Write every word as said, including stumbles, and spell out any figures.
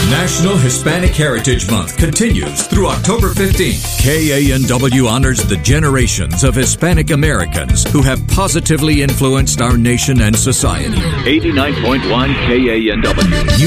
National Hispanic Heritage Month continues through October fifteenth. K A N W honors the generations of Hispanic Americans who have positively influenced our nation and society. eighty-nine point one K A N W.